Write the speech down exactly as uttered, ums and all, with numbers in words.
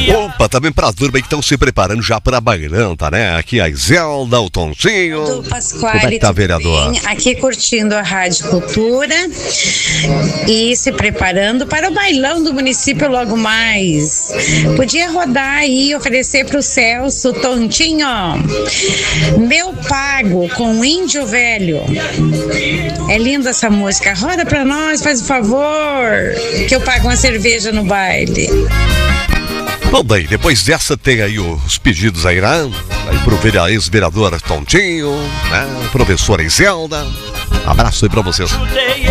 Opa, também pra turma que estão se preparando já pra bailanta, né? Aqui a Zelda, o Tonzinho. Do Pasquale, como é que tá, vereador? Bem? Aqui curtindo a Rádio Cultura e se preparando para o bailão do município logo mais. Podia rodar aí e oferecer pro Celso, Tontinho, Meu Pago com Índio Velho. É linda essa música. Roda pra nós, faz o favor, que eu pago uma cerveja no baile. Bom, daí, depois dessa tem aí os pedidos aí, né? Aí pro ex-vereador Tontinho, né? Professora Iselda. Abraço aí pra vocês.